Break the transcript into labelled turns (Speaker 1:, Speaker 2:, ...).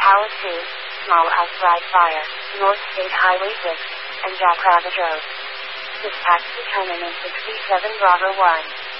Speaker 1: Tower 2, Small Outside Fire, North State Highway 6, and Jackrabbit Road. Dispatch to Terminal 67 Bravo 1.